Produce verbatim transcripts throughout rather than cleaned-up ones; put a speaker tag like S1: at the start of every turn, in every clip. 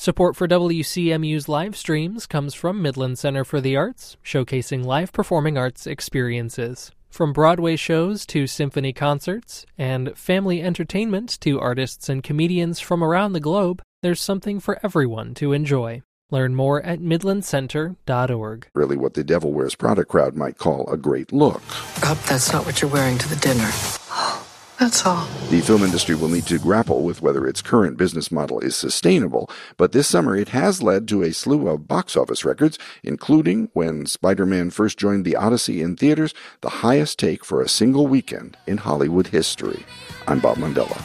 S1: Support for W C M U's live streams comes from Midland Center for the Arts, showcasing live performing arts experiences. From Broadway shows to symphony concerts, and family entertainment to artists and comedians from around the globe, there's something for everyone to enjoy. Learn more at midland center dot org.
S2: Really what the Devil Wears Prada crowd might call a great look.
S3: I hope that's not what you're wearing to the dinner. That's all.
S2: The film industry will need to grapple with whether its current business model is sustainable, but this summer it has led to a slew of box office records, including, when Spider-Man first joined the Odyssey in theaters, the highest take for a single weekend in Hollywood history. I'm Bob Mandela.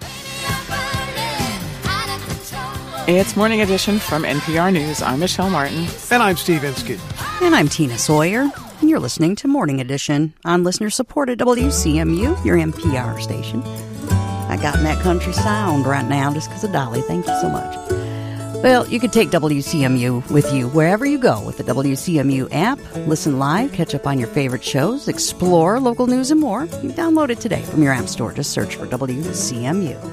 S4: It's Morning Edition from N P R News. I'm Michelle Martin.
S5: And I'm Steve Inskeep.
S6: And I'm Tina Sawyer. And you're listening to Morning Edition on listener-supported W C M U, your N P R station. I got in that country sound right now just because of Dolly. Thank you so much. Well, you can take W C M U with you wherever you go with the W C M U app. Listen live, catch up on your favorite shows, explore local news and more. You can download it today from your app store. Just search for W C M U.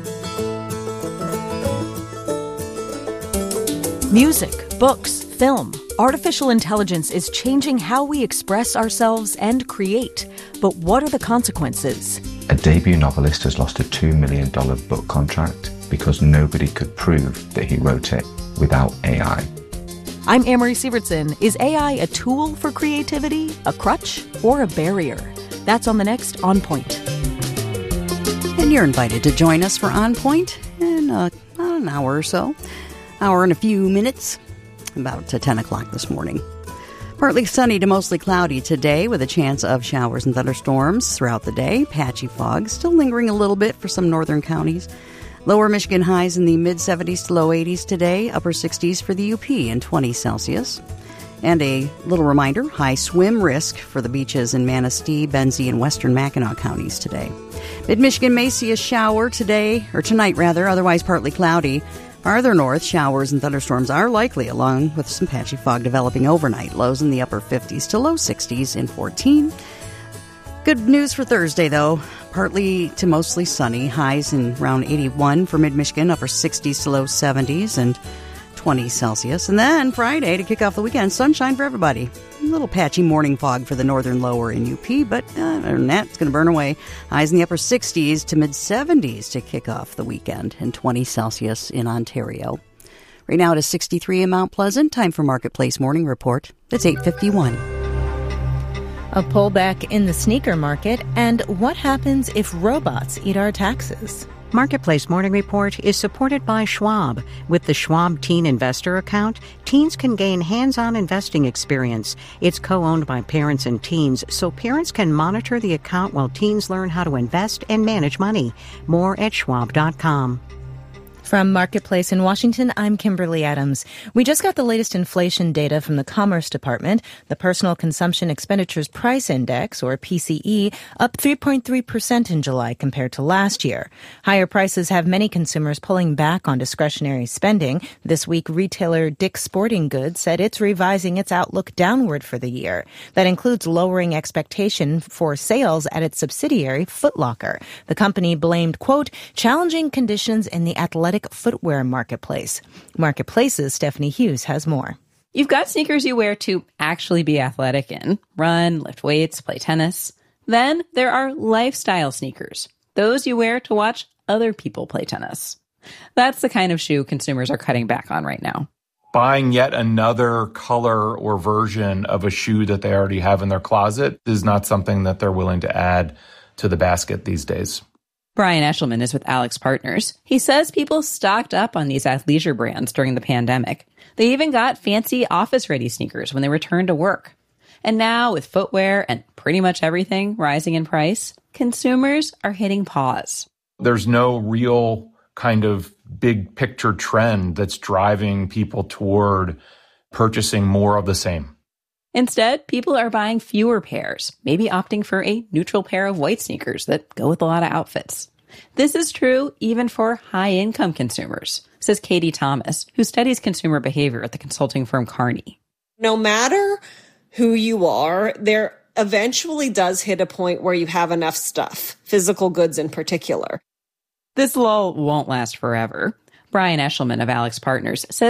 S7: Music, books, film. Artificial intelligence is changing how we express ourselves and create. But what are the consequences?
S8: A debut novelist has lost a two million dollars book contract because nobody could prove that he wrote it without A I.
S7: I'm Amory Sievertson. Is A I a tool for creativity, a crutch, or a barrier? That's on the next On Point.
S6: And you're invited to join us for On Point in uh, an hour or so. Hour and a few minutes. About to ten o'clock this morning. Partly sunny to mostly cloudy today with a chance of showers and thunderstorms throughout the day. Patchy fog still lingering a little bit for some northern counties. Lower Michigan highs in the mid-seventies to low eighties today. Upper sixties for the U P and twenty Celsius. And a little reminder, high swim risk for the beaches in Manistee, Benzie, and western Mackinac counties today. Mid-Michigan may see a shower today, or tonight rather, otherwise partly cloudy. Farther north, showers and thunderstorms are likely, along with some patchy fog developing overnight. Lows in the upper fifties to low sixties in fourteen. Good news for Thursday, though. Partly to mostly sunny. Highs in around eighty-one for mid-Michigan, upper sixties to low seventies, and twenty Celsius. And then Friday, to kick off the weekend, sunshine for everybody. A little patchy morning fog for the northern lower in U P, but uh, other than that, it's going to burn away. Highs in the upper sixties to mid-seventies to kick off the weekend, and twenty Celsius in Ontario. Right now it is sixty-three in Mount Pleasant. Time for Marketplace Morning Report. It's eight fifty-one.
S9: A pullback in the sneaker market, and what happens if robots eat our taxes?
S10: Marketplace Morning Report is supported by Schwab. With the Schwab Teen Investor account, teens can gain hands-on investing experience. It's co-owned by parents and teens, so parents can monitor the account while teens learn how to invest and manage money. More at schwab dot com.
S9: From Marketplace in Washington, I'm Kimberly Adams. We just got the latest inflation data from the Commerce Department. The Personal Consumption Expenditures Price Index, or P C E, up three point three percent in July compared to last year. Higher prices have many consumers pulling back on discretionary spending. This week, retailer Dick's Sporting Goods said it's revising its outlook downward for the year. That includes lowering expectation for sales at its subsidiary, Foot Locker. The company blamed, quote, challenging conditions in the athletic footwear marketplace. Marketplace's Stephanie Hughes has more.
S11: You've got sneakers you wear to actually be athletic in. Run, lift weights, play tennis. Then there are lifestyle sneakers. Those you wear to watch other people play tennis. That's the kind of shoe consumers are cutting back on right now.
S12: Buying yet another color or version of a shoe that they already have in their closet is not something that they're willing to add to the basket these days.
S11: Brian Eshelman is with Alex Partners. He says people stocked up on these athleisure brands during the pandemic. They even got fancy office-ready sneakers when they returned to work. And now, with footwear and pretty much everything rising in price, consumers are hitting pause.
S12: There's no real kind of big picture trend that's driving people toward purchasing more of the same.
S11: Instead, people are buying fewer pairs, maybe opting for a neutral pair of white sneakers that go with a lot of outfits. This is true even for high-income consumers, says Katie Thomas, who studies consumer behavior at the consulting firm Kearney.
S13: No matter who you are, there eventually does hit a point where you have enough stuff, physical goods in particular.
S11: This lull won't last forever. Brian Eshelman of Alex Partners says